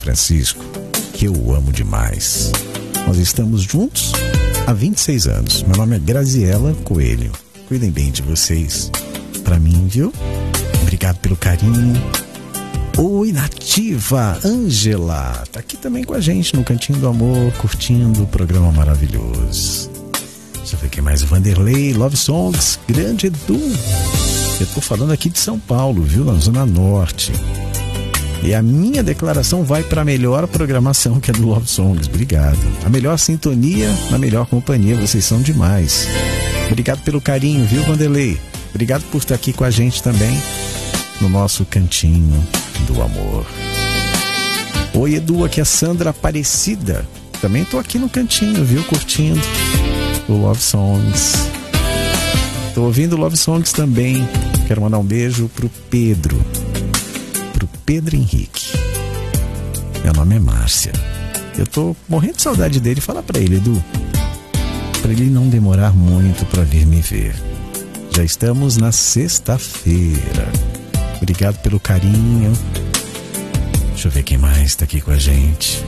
Francisco, que eu amo demais. Nós estamos juntos há 26 anos. Meu nome é Graziela Coelho. Cuidem bem de vocês. Pra mim, viu? Obrigado pelo carinho. Oi, Nativa, Ângela, tá aqui também com a gente no Cantinho do Amor, curtindo o programa maravilhoso. Deixa eu ver quem mais. Vanderlei, Love Songs, grande Edu. Eu tô falando aqui de São Paulo, viu? Na Zona Norte. E a minha declaração vai para a melhor programação, que é do Love Songs. Obrigado. A melhor sintonia, na melhor companhia. Vocês são demais. Obrigado pelo carinho, viu, Vanderlei? Obrigado por estar aqui com a gente também no nosso Cantinho do Amor. Oi, Edu, aqui é a Sandra Aparecida. Também tô aqui no cantinho, viu? Curtindo o Love Songs. Tô ouvindo Love Songs também. Quero mandar um beijo pro Pedro. Pro Pedro Henrique. Meu nome é Márcia. Eu tô morrendo de saudade dele. Fala pra ele, Edu, pra ele não demorar muito pra vir me ver. Já estamos na sexta-feira. Obrigado pelo carinho. Deixa eu ver quem mais tá aqui com a gente.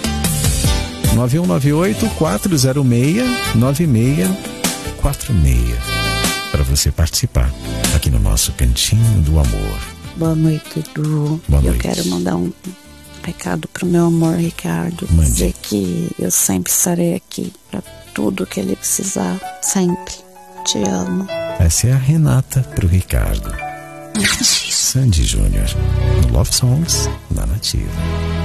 9198-406-9646 para você participar aqui no nosso Cantinho do Amor. Boa noite, Edu. Boa noite. Eu quero mandar um recado pro meu amor, Ricardo. Mande. Dizer que eu sempre estarei aqui para tudo que ele precisar. Sempre. Te amo. Essa é a Renata pro Ricardo. Sandy Júnior, no Love Songs, na Nativa.